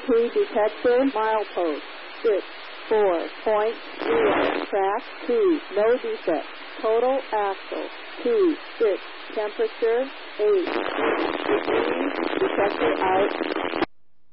ESP detector, milepost 64.0, track 2, no defect, total axle 2, 6, temperature 8, degrees, detector out.